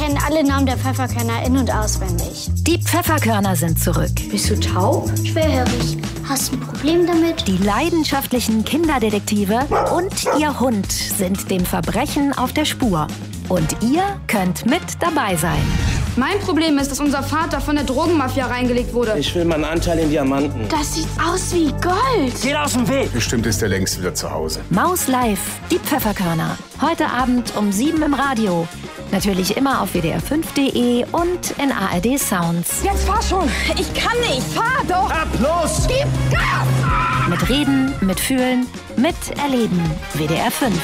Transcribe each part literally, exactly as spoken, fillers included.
kenne alle Namen der Pfefferkörner in- und auswendig. Die Pfefferkörner sind zurück. Bist du taub? Schwerhörig. Hast du ein Problem damit? Die leidenschaftlichen Kinderdetektive und ihr Hund sind dem Verbrechen auf der Spur. Und ihr könnt mit dabei sein. Mein Problem ist, dass unser Vater von der Drogenmafia reingelegt wurde. Ich will meinen Anteil in Diamanten. Das sieht aus wie Gold. Geht aus dem Weg. Bestimmt ist er längst wieder zu Hause. Maus Live, die Pfefferkörner. Heute Abend um sieben im Radio. Natürlich immer auf W D R fünf Punkt de und in A R D Sounds. Jetzt fahr schon. Ich kann nicht. Fahr doch. Ab, los. Gib Gas. Mit Reden, mit Fühlen, mit Erleben. W D R fünf.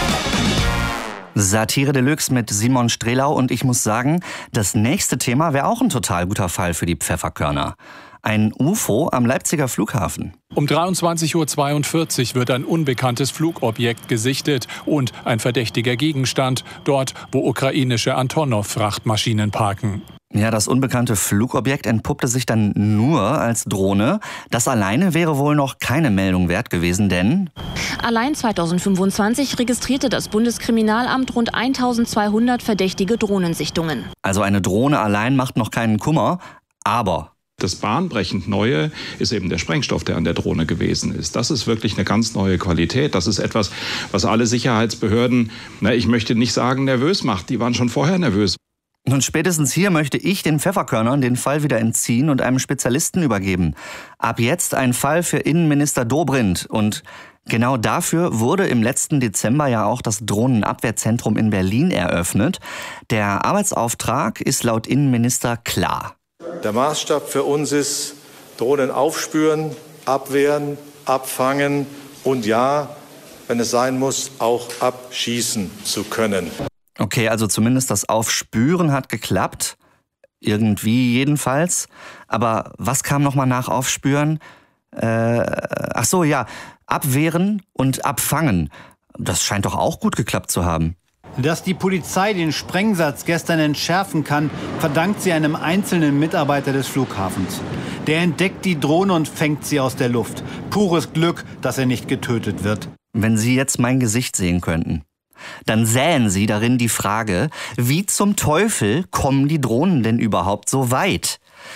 Satire Deluxe mit Simon Strelau und ich muss sagen, das nächste Thema wäre auch ein total guter Fall für die Pfefferkörner. Ein U F O am Leipziger Flughafen. Um dreiundzwanzig Uhr zweiundvierzig wird ein unbekanntes Flugobjekt gesichtet und ein verdächtiger Gegenstand, dort, wo ukrainische Antonov-Frachtmaschinen parken. Ja, das unbekannte Flugobjekt entpuppte sich dann nur als Drohne. Das alleine wäre wohl noch keine Meldung wert gewesen, denn allein zweitausendfünfundzwanzig registrierte das Bundeskriminalamt rund eintausendzweihundert verdächtige Drohnensichtungen. Also eine Drohne allein macht noch keinen Kummer, aber das bahnbrechend Neue ist eben der Sprengstoff, der an der Drohne gewesen ist. Das ist wirklich eine ganz neue Qualität. Das ist etwas, was alle Sicherheitsbehörden, na, ich möchte nicht sagen nervös macht, die waren schon vorher nervös. Und spätestens hier möchte ich den Pfefferkörnern den Fall wieder entziehen und einem Spezialisten übergeben. Ab jetzt ein Fall für Innenminister Dobrindt. Und genau dafür wurde im letzten Dezember ja auch das Drohnenabwehrzentrum in Berlin eröffnet. Der Arbeitsauftrag ist laut Innenminister klar. Der Maßstab für uns ist, Drohnen aufspüren, abwehren, abfangen und ja, wenn es sein muss, auch abschießen zu können. Okay, also zumindest das Aufspüren hat geklappt. Irgendwie jedenfalls. Aber was kam nochmal nach Aufspüren? Äh, ach so, ja, abwehren und abfangen. Das scheint doch auch gut geklappt zu haben. Dass die Polizei den Sprengsatz gestern entschärfen kann, verdankt sie einem einzelnen Mitarbeiter des Flughafens. Der entdeckt die Drohne und fängt sie aus der Luft. Pures Glück, dass er nicht getötet wird. Wenn Sie jetzt mein Gesicht sehen könnten, dann sähen Sie darin die Frage, wie zum Teufel kommen die Drohnen denn überhaupt so weit?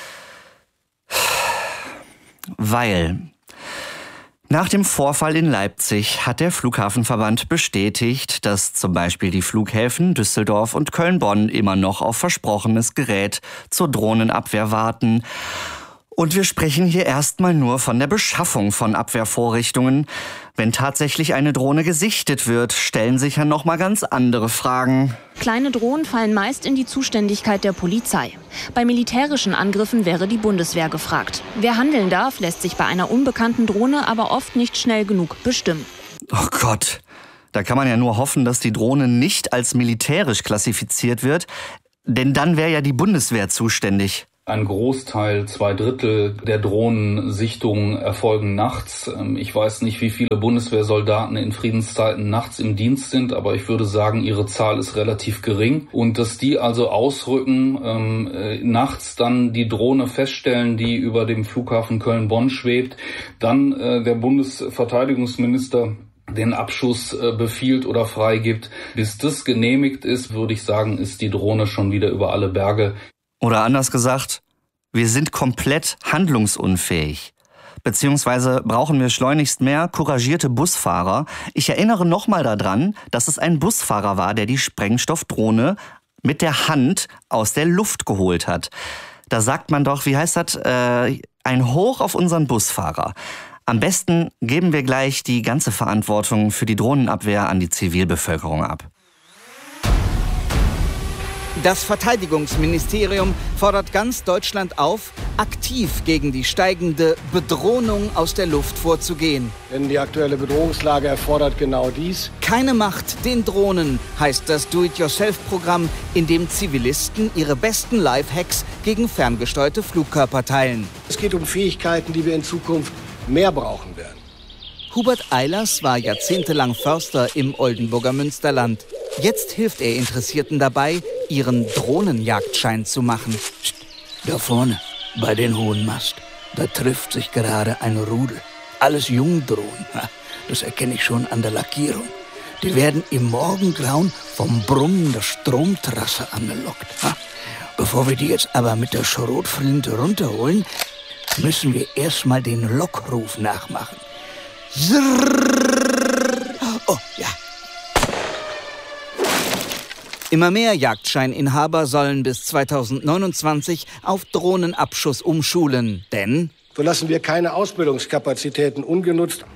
Weil nach dem Vorfall in Leipzig hat der Flughafenverband bestätigt, dass zum Beispiel die Flughäfen Düsseldorf und Köln-Bonn immer noch auf versprochenes Gerät zur Drohnenabwehr warten. Und wir sprechen hier erstmal nur von der Beschaffung von Abwehrvorrichtungen. Wenn tatsächlich eine Drohne gesichtet wird, stellen sich ja noch mal ganz andere Fragen. Kleine Drohnen fallen meist in die Zuständigkeit der Polizei. Bei militärischen Angriffen wäre die Bundeswehr gefragt. Wer handeln darf, lässt sich bei einer unbekannten Drohne aber oft nicht schnell genug bestimmen. Oh Gott, da kann man ja nur hoffen, dass die Drohne nicht als militärisch klassifiziert wird, denn dann wäre ja die Bundeswehr zuständig. Ein Großteil, zwei Drittel der Drohnensichtungen erfolgen nachts. Ich weiß nicht, wie viele Bundeswehrsoldaten in Friedenszeiten nachts im Dienst sind, aber ich würde sagen, ihre Zahl ist relativ gering. Und dass die also ausrücken, ähm, äh, nachts dann die Drohne feststellen, die über dem Flughafen Köln-Bonn schwebt, dann äh, der Bundesverteidigungsminister den Abschuss äh, befiehlt oder freigibt. Bis das genehmigt ist, würde ich sagen, ist die Drohne schon wieder über alle Berge. Oder anders gesagt, wir sind komplett handlungsunfähig. Beziehungsweise brauchen wir schleunigst mehr couragierte Busfahrer. Ich erinnere nochmal daran, dass es ein Busfahrer war, der die Sprengstoffdrohne mit der Hand aus der Luft geholt hat. Da sagt man doch, wie heißt das, äh, ein Hoch auf unseren Busfahrer. Am besten geben wir gleich die ganze Verantwortung für die Drohnenabwehr an die Zivilbevölkerung ab. Das Verteidigungsministerium fordert ganz Deutschland auf, aktiv gegen die steigende Bedrohung aus der Luft vorzugehen. Denn die aktuelle Bedrohungslage erfordert genau dies. Keine Macht den Drohnen heißt das Do-it-yourself-Programm, in dem Zivilisten ihre besten Lifehacks gegen ferngesteuerte Flugkörper teilen. Es geht um Fähigkeiten, die wir in Zukunft mehr brauchen werden. Hubert Eilers war jahrzehntelang Förster im Oldenburger Münsterland. Jetzt hilft er Interessierten dabei, ihren Drohnenjagdschein zu machen. Psst, da vorne, bei den hohen Mast, da trifft sich gerade ein Rudel. Alles Jungdrohnen, das erkenne ich schon an der Lackierung. Die werden im Morgengrauen vom Brummen der Stromtrasse angelockt. Ha? Bevor wir die jetzt aber mit der Schrotflinte runterholen, müssen wir erstmal den Lockruf nachmachen. Zrrr. Oh, ja. Immer mehr Jagdscheininhaber sollen bis zweitausendneunundzwanzig auf Drohnenabschuss umschulen, denn so lassen wir keine Ausbildungskapazitäten ungenutzt.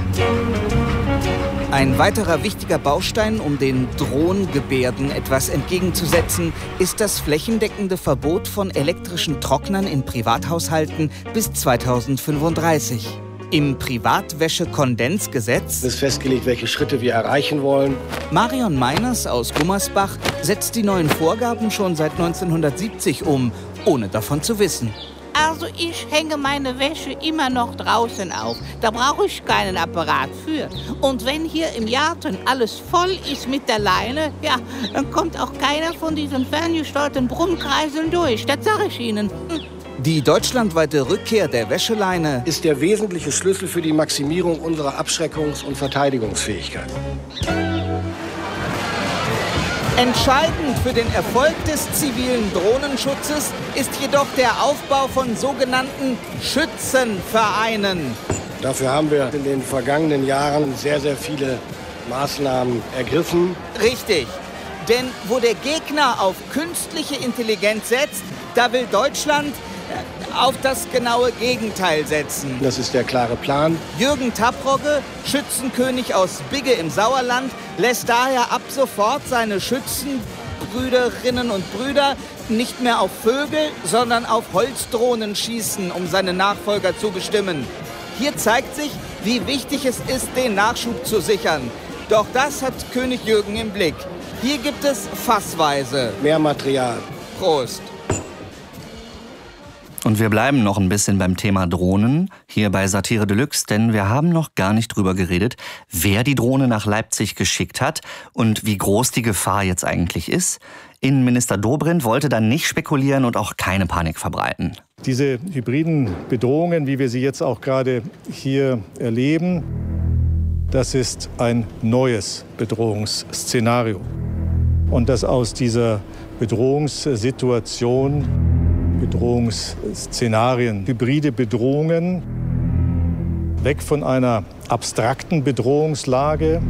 Ein weiterer wichtiger Baustein, um den Drohngebärden etwas entgegenzusetzen, ist das flächendeckende Verbot von elektrischen Trocknern in Privathaushalten bis zweitausendfünfunddreißig. Im Privatwäschekondensgesetz ist festgelegt, welche Schritte wir erreichen wollen. Marion Meiners aus Gummersbach setzt die neuen Vorgaben schon seit neunzehnhundertsiebzig um, ohne davon zu wissen. Also ich hänge meine Wäsche immer noch draußen auf. Da brauche ich keinen Apparat für. Und wenn hier im Garten alles voll ist mit der Leine, ja, dann kommt auch keiner von diesen ferngesteuerten Brummkreiseln durch. Das sage ich Ihnen. Hm. Die deutschlandweite Rückkehr der Wäscheleine ist der wesentliche Schlüssel für die Maximierung unserer Abschreckungs- und Verteidigungsfähigkeit. Entscheidend für den Erfolg des zivilen Drohnenschutzes ist jedoch der Aufbau von sogenannten Schützenvereinen. Dafür haben wir in den vergangenen Jahren sehr, sehr viele Maßnahmen ergriffen. Richtig. Denn wo der Gegner auf künstliche Intelligenz setzt, da will Deutschland auf das genaue Gegenteil setzen. Das ist der klare Plan. Jürgen Taprogge, Schützenkönig aus Bigge im Sauerland, lässt daher ab sofort seine Schützenbrüderinnen und Brüder nicht mehr auf Vögel, sondern auf Holzdrohnen schießen, um seine Nachfolger zu bestimmen. Hier zeigt sich, wie wichtig es ist, den Nachschub zu sichern. Doch das hat König Jürgen im Blick. Hier gibt es fassweise mehr Material. Prost. Und wir bleiben noch ein bisschen beim Thema Drohnen, hier bei Satire Deluxe, denn wir haben noch gar nicht drüber geredet, wer die Drohne nach Leipzig geschickt hat und wie groß die Gefahr jetzt eigentlich ist. Innenminister Dobrindt wollte dann nicht spekulieren und auch keine Panik verbreiten. Diese hybriden Bedrohungen, wie wir sie jetzt auch gerade hier erleben, das ist ein neues Bedrohungsszenario. Und dass aus dieser Bedrohungssituation Bedrohungsszenarien, hybride Bedrohungen, weg von einer abstrakten Bedrohungslage.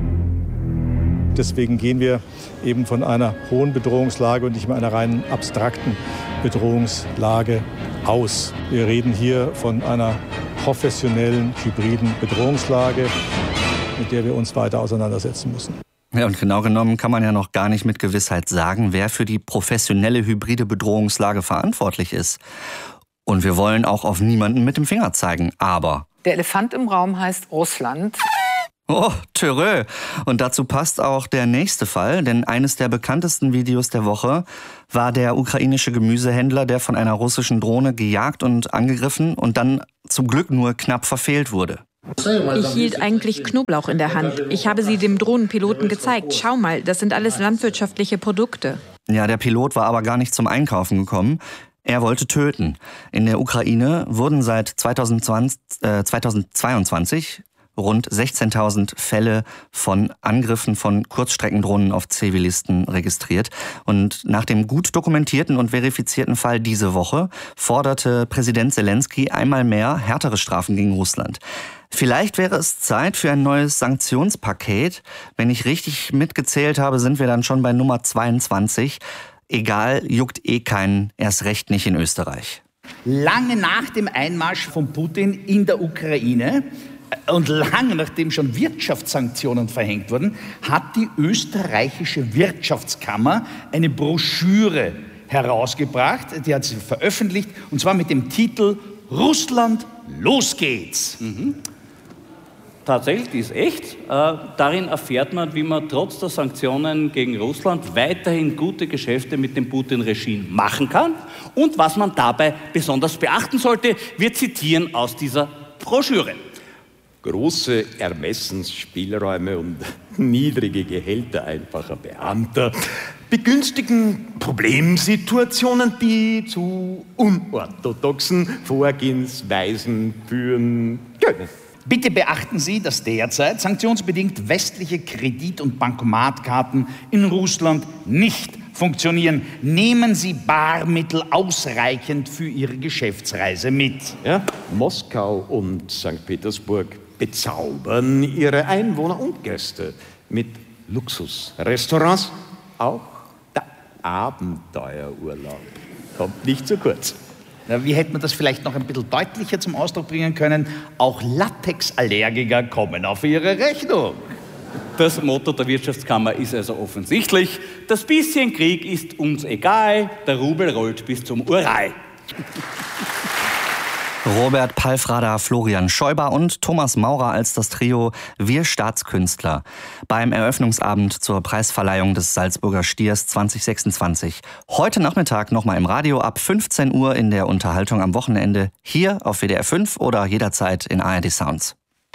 Deswegen gehen wir eben von einer hohen Bedrohungslage und nicht mehr einer rein abstrakten Bedrohungslage aus. Wir reden hier von einer professionellen, hybriden Bedrohungslage, mit der wir uns weiter auseinandersetzen müssen. Ja, und genau genommen kann man ja noch gar nicht mit Gewissheit sagen, wer für die professionelle hybride Bedrohungslage verantwortlich ist. Und wir wollen auch auf niemanden mit dem Finger zeigen, aber... Der Elefant im Raum heißt Russland. Oh, Törö. Und dazu passt auch der nächste Fall, denn eines der bekanntesten Videos der Woche war der ukrainische Gemüsehändler, der von einer russischen Drohne gejagt und angegriffen und dann zum Glück nur knapp verfehlt wurde. Ich hielt eigentlich Knoblauch in der Hand. Ich habe sie dem Drohnenpiloten gezeigt. Schau mal, das sind alles landwirtschaftliche Produkte. Ja, der Pilot war aber gar nicht zum Einkaufen gekommen. Er wollte töten. In der Ukraine wurden seit zweitausendzwanzig, äh, zweitausendzweiundzwanzig rund sechzehntausend Fälle von Angriffen von Kurzstreckendrohnen auf Zivilisten registriert. Und nach dem gut dokumentierten und verifizierten Fall diese Woche forderte Präsident Zelensky einmal mehr härtere Strafen gegen Russland. Vielleicht wäre es Zeit für ein neues Sanktionspaket. Wenn ich richtig mitgezählt habe, sind wir dann schon bei Nummer zweiundzwanzig. Egal, juckt eh keinen, erst recht nicht in Österreich. Lange nach dem Einmarsch von Putin in der Ukraine und lange nachdem schon Wirtschaftssanktionen verhängt wurden, hat die österreichische Wirtschaftskammer eine Broschüre herausgebracht, die hat sie veröffentlicht, und zwar mit dem Titel Russland, los geht's. Mhm. Tatsächlich, die ist echt. Äh, darin erfährt man, wie man trotz der Sanktionen gegen Russland weiterhin gute Geschäfte mit dem Putin-Regime machen kann und was man dabei besonders beachten sollte. Wir zitieren aus dieser Broschüre. Große Ermessensspielräume und niedrige Gehälter einfacher Beamter begünstigen Problemsituationen, die zu unorthodoxen Vorgehensweisen führen können. Bitte beachten Sie, dass derzeit sanktionsbedingt westliche Kredit- und Bankomatkarten in Russland nicht funktionieren. Nehmen Sie Barmittel ausreichend für Ihre Geschäftsreise mit. Ja, Moskau und Sankt Petersburg bezaubern ihre Einwohner und Gäste mit Luxusrestaurants. Auch der Abenteuerurlaub kommt nicht zu kurz. Na, wie hätte man das vielleicht noch ein bisschen deutlicher zum Ausdruck bringen können? Auch Latexallergiker kommen auf ihre Rechnung. Das Motto der Wirtschaftskammer ist also offensichtlich: Das bisschen Krieg ist uns egal, der Rubel rollt bis zum Ural. Robert Palfrader, Florian Schäuber und Thomas Maurer als das Trio Wir Staatskünstler beim Eröffnungsabend zur Preisverleihung des Salzburger Stiers zwanzig sechsundzwanzig. Heute Nachmittag nochmal im Radio ab fünfzehn Uhr in der Unterhaltung am Wochenende hier auf W D R fünf oder jederzeit in A R D Sounds.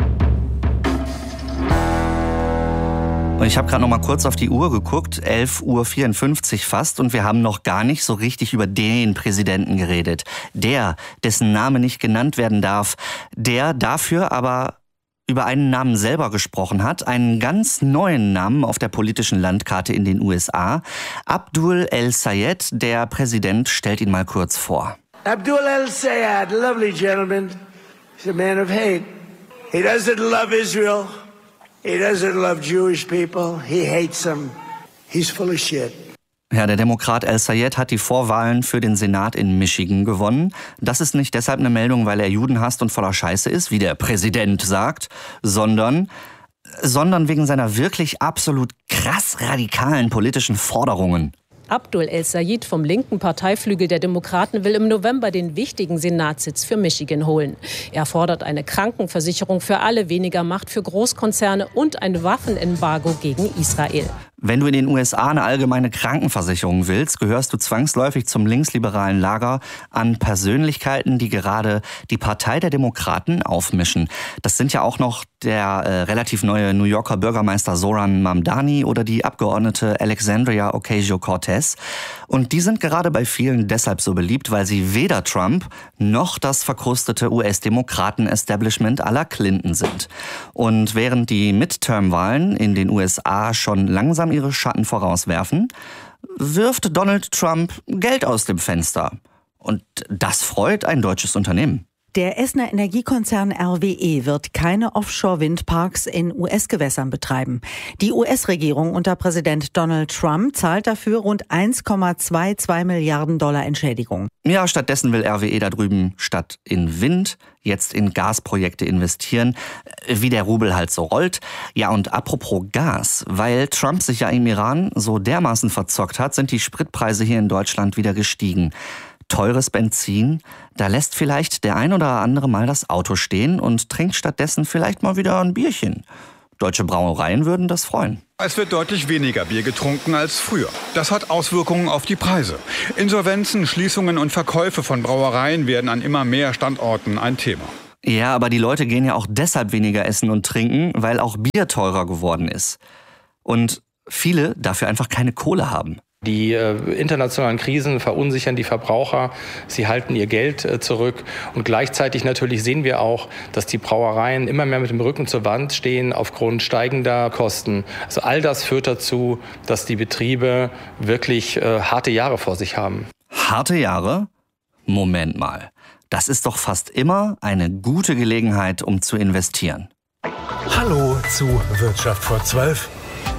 Und ich habe gerade noch mal kurz auf die Uhr geguckt, elf Uhr vierundfünfzig fast, und wir haben noch gar nicht so richtig über den Präsidenten geredet. Der, dessen Name nicht genannt werden darf, der dafür aber über einen Namen selber gesprochen hat, einen ganz neuen Namen auf der politischen Landkarte in den U S A. Abdul El-Sayed, der Präsident, stellt ihn mal kurz vor. Abdul El-Sayed, lovely gentleman. He's a man of hate. He doesn't love Israel. He doesn't love Jewish people. He hates them. He's full of shit. Ja, der Demokrat El-Sayed hat die Vorwahlen für den Senat in Michigan gewonnen. Das ist nicht deshalb eine Meldung, weil er Juden hasst und voller Scheiße ist, wie der Präsident sagt, sondern, sondern wegen seiner wirklich absolut krass radikalen politischen Forderungen. Abdul El-Sayed vom linken Parteiflügel der Demokraten will im November den wichtigen Senatssitz für Michigan holen. Er fordert eine Krankenversicherung für alle, weniger Macht für Großkonzerne und ein Waffenembargo gegen Israel. Wenn du in den U S A eine allgemeine Krankenversicherung willst, gehörst du zwangsläufig zum linksliberalen Lager an Persönlichkeiten, die gerade die Partei der Demokraten aufmischen. Das sind ja auch noch der äh, relativ neue New Yorker Bürgermeister Zoran Mamdani oder die Abgeordnete Alexandria Ocasio-Cortez. Und die sind gerade bei vielen deshalb so beliebt, weil sie weder Trump noch das verkrustete U S-Demokraten-Establishment à la Clinton sind. Und während die Midterm-Wahlen in den U S A schon langsam ihre Schatten vorauswerfen, wirft Donald Trump Geld aus dem Fenster. Und das freut ein deutsches Unternehmen. Der Essener Energiekonzern R W E wird keine Offshore-Windparks in U S-Gewässern betreiben. Die U S-Regierung unter Präsident Donald Trump zahlt dafür rund eins Komma zweiundzwanzig Milliarden Dollar Entschädigung. Ja, stattdessen will R W E da drüben statt in Wind jetzt in Gasprojekte investieren, wie der Rubel halt so rollt. Ja, und apropos Gas, weil Trump sich ja im Iran so dermaßen verzockt hat, sind die Spritpreise hier in Deutschland wieder gestiegen. Teures Benzin, da lässt vielleicht der ein oder andere mal das Auto stehen und trinkt stattdessen vielleicht mal wieder ein Bierchen. Deutsche Brauereien würden das freuen. Es wird deutlich weniger Bier getrunken als früher. Das hat Auswirkungen auf die Preise. Insolvenzen, Schließungen und Verkäufe von Brauereien werden an immer mehr Standorten ein Thema. Ja, aber die Leute gehen ja auch deshalb weniger essen und trinken, weil auch Bier teurer geworden ist. Und viele dafür einfach keine Kohle haben. Die äh, internationalen Krisen verunsichern die Verbraucher, sie halten ihr Geld äh, zurück und gleichzeitig natürlich sehen wir auch, dass die Brauereien immer mehr mit dem Rücken zur Wand stehen aufgrund steigender Kosten. Also all das führt dazu, dass die Betriebe wirklich äh, harte Jahre vor sich haben. Harte Jahre? Moment mal. Das ist doch fast immer eine gute Gelegenheit, um zu investieren. Hallo zu Wirtschaft vor zwölf.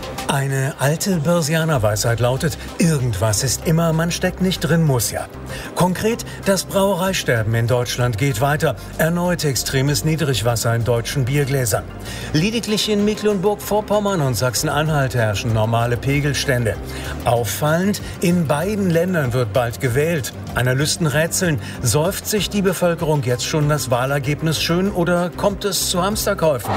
Eine alte Börsianerweisheit lautet, irgendwas ist immer, man steckt nicht drin, muss ja. Konkret, das Brauereisterben in Deutschland geht weiter. Erneut extremes Niedrigwasser in deutschen Biergläsern. Lediglich in Mecklenburg-Vorpommern und Sachsen-Anhalt herrschen normale Pegelstände. Auffallend, in beiden Ländern wird bald gewählt. Analysten rätseln, säuft sich die Bevölkerung jetzt schon das Wahlergebnis schön oder kommt es zu Hamsterkäufen?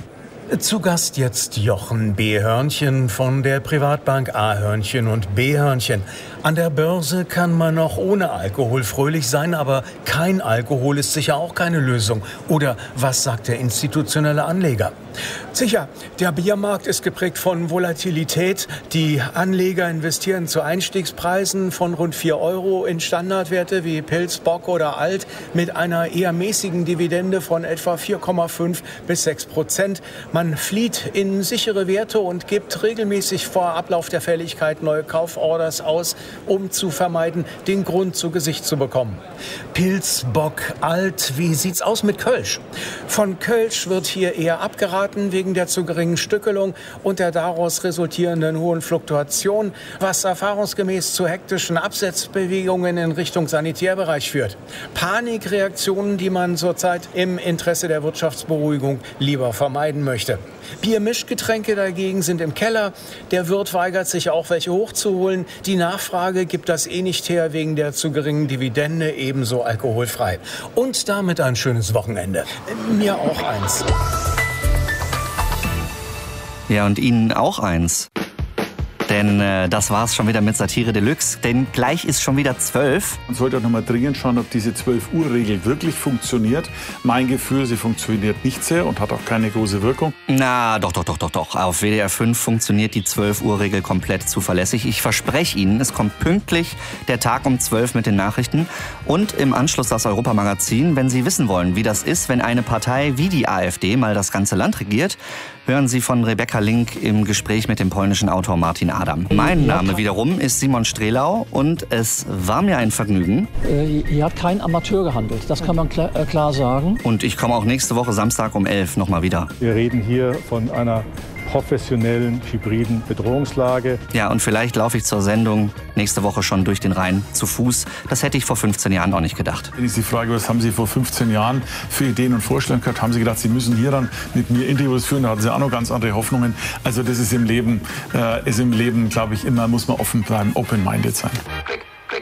Zu Gast jetzt Jochen B. Hörnchen von der Privatbank A. Hörnchen und B. Hörnchen. An der Börse kann man auch ohne Alkohol fröhlich sein, aber kein Alkohol ist sicher auch keine Lösung. Oder was sagt der institutionelle Anleger? Sicher, der Biermarkt ist geprägt von Volatilität. Die Anleger investieren zu Einstiegspreisen von rund vier Euro in Standardwerte wie Pils, Bock oder Alt mit einer eher mäßigen Dividende von etwa vier Komma fünf bis sechs Prozent. Man flieht in sichere Werte und gibt regelmäßig vor Ablauf der Fälligkeit neue Kauforders aus, um zu vermeiden, den Grund zu Gesicht zu bekommen. Pils, Bock, Alt, wie sieht's aus mit Kölsch? Von Kölsch wird hier eher abgeraten wegen der zu geringen Stückelung und der daraus resultierenden hohen Fluktuation, was erfahrungsgemäß zu hektischen Absetzbewegungen in Richtung Sanitärbereich führt. Panikreaktionen, die man zurzeit im Interesse der Wirtschaftsberuhigung lieber vermeiden möchte. Biermischgetränke dagegen sind im Keller. Der Wirt weigert sich auch, welche hochzuholen. Die Nachfrage gibt das eh nicht her wegen der zu geringen Dividende, ebenso alkoholfrei. Und damit ein schönes Wochenende. Mir auch eins. Ja, und Ihnen auch eins. Denn äh, das war's schon wieder mit Satire Deluxe. Denn gleich ist schon wieder zwölf. Man sollte auch noch mal dringend schauen, ob diese zwölf-Uhr-Regel wirklich funktioniert. Mein Gefühl, sie funktioniert nicht sehr und hat auch keine große Wirkung. Na, doch, doch, doch, doch, doch. Auf W D R fünf funktioniert die zwölf-Uhr-Regel komplett zuverlässig. Ich verspreche Ihnen, es kommt pünktlich der Tag um zwölf mit den Nachrichten. Und im Anschluss das Europamagazin. Wenn Sie wissen wollen, wie das ist, wenn eine Partei wie die AfD mal das ganze Land regiert, hören Sie von Rebecca Link im Gespräch mit dem polnischen Autor Martin Adam. Mein Name wiederum ist Simon Strelau und es war mir ein Vergnügen. Äh, hier hat kein Amateur gehandelt, das kann man klar, äh, klar sagen. Und ich komme auch nächste Woche Samstag um elf nochmal wieder. Wir reden hier von einer professionellen, hybriden Bedrohungslage. Ja, und vielleicht laufe ich zur Sendung nächste Woche schon durch den Rhein zu Fuß. Das hätte ich vor fünfzehn Jahren auch nicht gedacht. Wenn ich Sie frage, was haben Sie vor fünfzehn Jahren für Ideen und Vorstellungen gehabt? Haben Sie gedacht, Sie müssen hier dann mit mir Interviews führen? Da hatten Sie auch noch ganz andere Hoffnungen. Also das ist im Leben, äh, ist im Leben, glaube ich, immer, muss man offen bleiben, open-minded sein.